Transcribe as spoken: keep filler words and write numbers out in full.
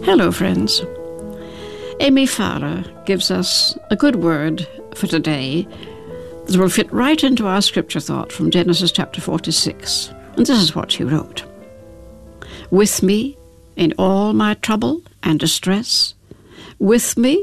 Hello, friends. Amy Farah gives us a good word for today that will fit right into our scripture thought from Genesis chapter forty-six. And this is what she wrote. With me in all my trouble and distress, with me